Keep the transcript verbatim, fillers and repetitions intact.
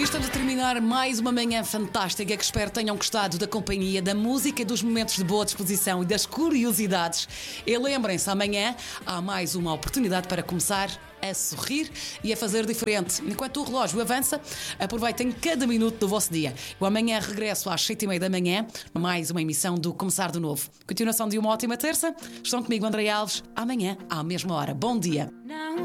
estamos a terminar mais uma manhã fantástica que espero tenham gostado da companhia, da música, dos momentos de boa disposição e das curiosidades. E lembrem-se, amanhã há mais uma oportunidade para começar a sorrir e a fazer diferente. Enquanto o relógio avança, aproveitem cada minuto do vosso dia. Eu amanhã regresso às sete e meia da manhã, mais uma emissão do Começar de Novo. Continuação de uma ótima terça. Estão comigo, André Alves. Amanhã, à mesma hora. Bom dia.